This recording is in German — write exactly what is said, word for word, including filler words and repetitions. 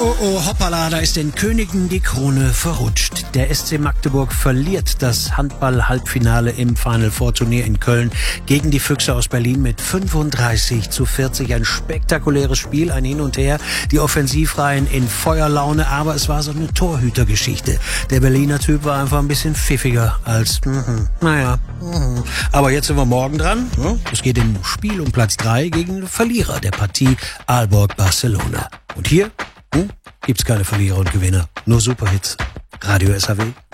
oh, oh, hoppala, da ist den Königen die Krone verrutscht. Der S C Magdeburg verliert das Handball-Halbfinale im Final Four Turnier in Köln gegen die Füchse aus Berlin mit fünfunddreißig zu vierzig. Ein spektakuläres Spiel, ein Hin und Her. Die Offensivreihen in Feuerlaune, aber es war so eine Torhütergeschichte. Der Berliner Typ war einfach ein bisschen pfiffiger als, mhm, naja. Mhm. Aber jetzt sind wir morgen dran. Es geht im Spiel um Platz drei gegen den Verlierer der Partie Aalborg-Barcelona. Und hier hm, gibt's keine Verlierer und Gewinner, nur Superhits. Radio S H W.